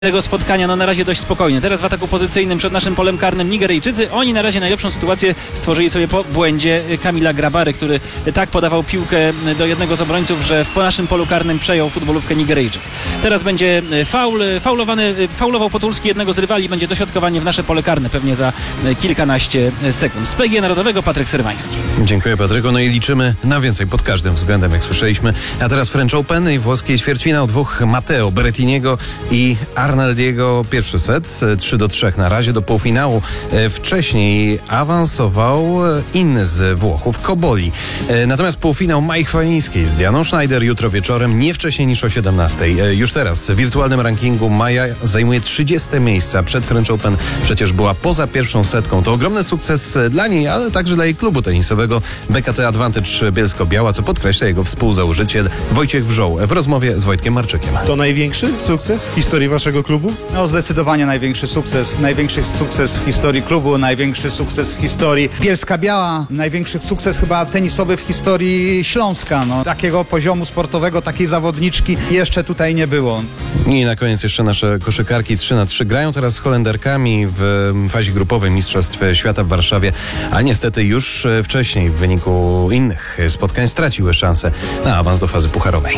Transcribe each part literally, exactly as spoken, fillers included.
tego spotkania, no na razie dość spokojnie. Teraz w ataku pozycyjnym przed naszym polem karnym Nigeryjczycy. Oni na razie najlepszą sytuację stworzyli sobie po błędzie Kamila Grabary, który tak podawał piłkę do jednego z obrońców, że w naszym polu karnym przejął futbolówkę Nigeryjczyk. Teraz będzie faul, faulowany, faulował Potulski jednego z rywali, będzie dośrodkowanie w nasze pole karne pewnie za kilkanaście sekund. Z P G Narodowego Patryk Serwański. Dziękuję, Patryku. No i liczymy na więcej pod każdym względem, jak słyszeliśmy. A teraz French Open i włoskie ćwierćfinał dwóch Matteo Berrettiniego i Arnaldiego. Pierwszy set trzy do trzech na razie do półfinału. Wcześniej awansował inny z Włochów, Koboli. Natomiast półfinał Mai Chwalińskiej z Dianą Schneider jutro wieczorem, nie wcześniej niż o siedemnastej. Już teraz w wirtualnym rankingu Maja zajmuje trzydzieste miejsce. Przed French Open przecież była poza pierwszą setką. To ogromny sukces dla niej, ale także dla jej klubu tenisowego B K T Advantage Bielsko-Biała, co podkreśla jego współzałożyciel Wojciech Wrzoł w rozmowie z Wojtkiem Marczykiem. To największy sukces w historii waszego klubu? No zdecydowanie największy sukces. Największy sukces w historii klubu, największy sukces w historii Bielska-Biała, największy sukces chyba tenisowy w historii Śląska. No, takiego poziomu sportowego, takiej zawodniczki jeszcze tutaj nie było. I na koniec jeszcze nasze koszykarki trzy na trzy grają teraz z Holenderkami w fazie grupowej Mistrzostw Świata w Warszawie, a niestety już wcześniej w wyniku innych spotkań straciły szansę na awans do fazy pucharowej.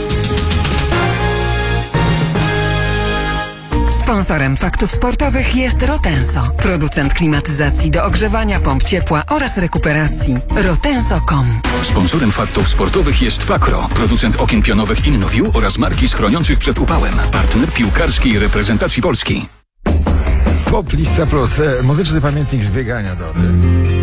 Sponsorem Faktów Sportowych jest Rotenso, producent klimatyzacji do ogrzewania, pomp ciepła oraz rekuperacji. rotenso kropka com. Sponsorem Faktów Sportowych jest Fakro, producent okien pionowych InnoView oraz marki schroniących przed upałem. Partner piłkarskiej reprezentacji Polski. Pop Lista Plus, muzyczny pamiętnik zbiegania do...